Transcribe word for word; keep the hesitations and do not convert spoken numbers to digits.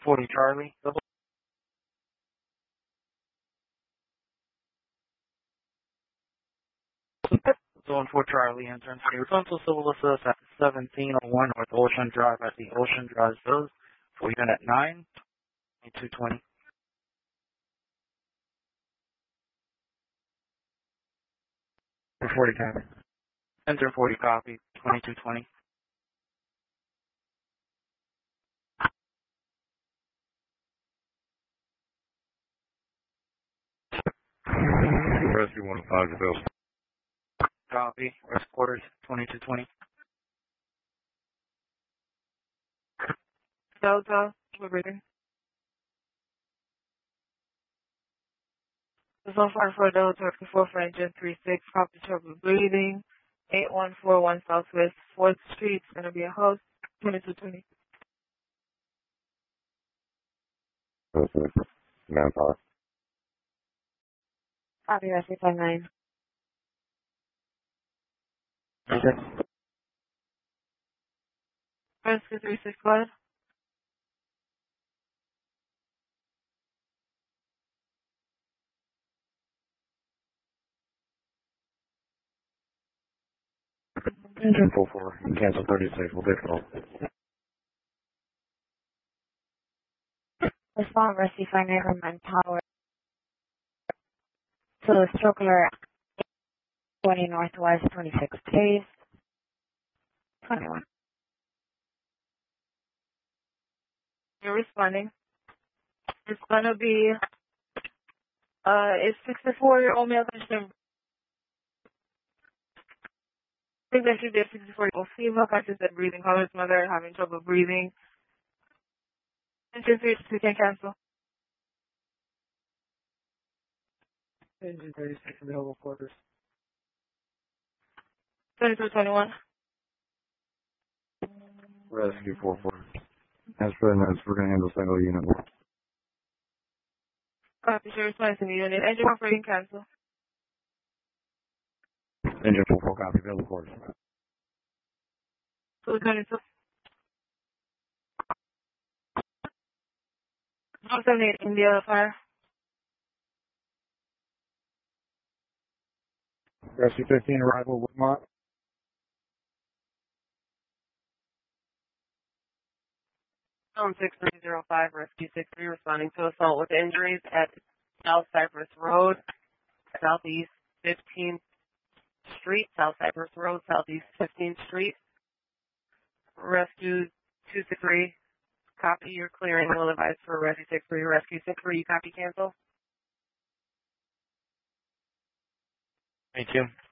forty Charlie. Zone four Charlie, entering for your frontal civil assist at seventeen oh one North Ocean Drive at the Ocean Drive Villas for unit nine, twenty-two twenty. forty copy. Enter forty copy, twenty-two twenty. Rescue one five Bill. Copy, rest quarters, twenty-two twenty. Delta, we're breathing. This one five four Delta, four for engine three six, copy trouble breathing. eight one four one Southwest fourth Street, it's going to be a house, twenty-two twenty. Manpower. Copy, rescue five nine. Okay. Rescue three six, go ahead. Engine four four, cancel thirty-six, we'll take call. Respond, rescue five nine from Manpower. So, Struggler twenty Northwest, twenty-six days. twenty-one. You're responding. It's gonna be, uh, it's sixty-four your old mail question. I think that should be a sixty-four year old female conscious and breathing, calling his mother, having trouble breathing. Engine three, we can cancel. Engine thirty-six available quarters. twenty-two twenty-one. Rescue four four. As for the notes, we're going to handle single unit. Copy, sure, response in the unit. Engine one for you can cancel. Engine four four, copy, available quarters. two twenty-two. one seventy-eight, India Fire. Rescue fifteen, arrival, Woodmont. Zone six three zero five, Rescue six three, responding to assault with injuries at South Cypress Road, Southeast fifteenth Street, South Cypress Road, Southeast fifteenth Street. Rescue two six three, copy, you're clearing, will advise for Rescue six three, Rescue six three, you copy, cancel. Thank you.